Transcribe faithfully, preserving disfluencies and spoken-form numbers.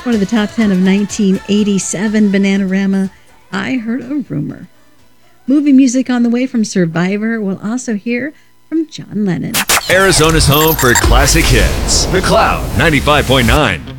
One of the top ten of nineteen eighty-seven, Bananarama, I Heard a Rumor. Movie music on the way from Survivor. We'll also hear from John Lennon. Arizona's home for classic hits. The Cloud, ninety-five point nine.